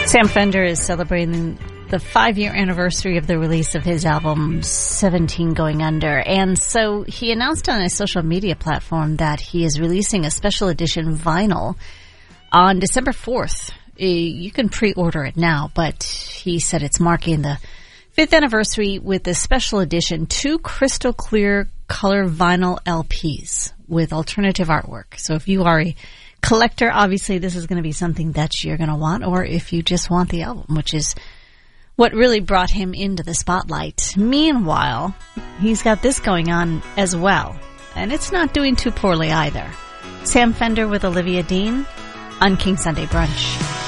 Sam Fender is celebrating the 5-year anniversary of the release of his album 17 Going Under. And so he announced on his social media platform that he is releasing a special edition vinyl on December 4th. You can pre-order it now, but he said it's marking the 5th anniversary with this special edition, 2 crystal clear color vinyl LPs with alternative artwork. So if you are a collector, obviously this is going to be something that you're going to want, or if you just want the album, which is what really brought him into the spotlight. Meanwhile, he's got this going on as well, and it's not doing too poorly either. Sam Fender with Olivia Dean on King Sunday Brunch.